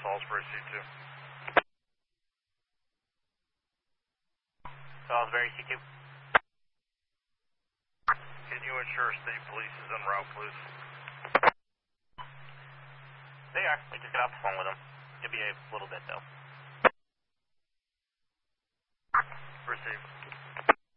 Salisbury C2. Salisbury C2. Can you ensure state police is en route, please? They are. We just got off the phone with them. It'll be a little bit, though. Received.